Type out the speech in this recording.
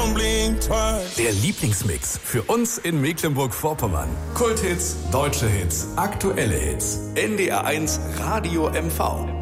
don't blink twice. Der Lieblingsmix für uns in Mecklenburg-Vorpommern. Kulthits, deutsche Hits, aktuelle Hits. NDR1 Radio MV.